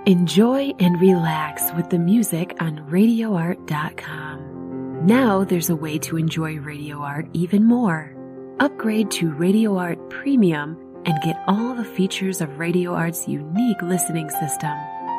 Enjoy and relax with the music on RadioArt.com. Now there's a way to enjoy Radio Art even more. Upgrade to Radio Art Premium and get all the features of Radio Art's unique listening system.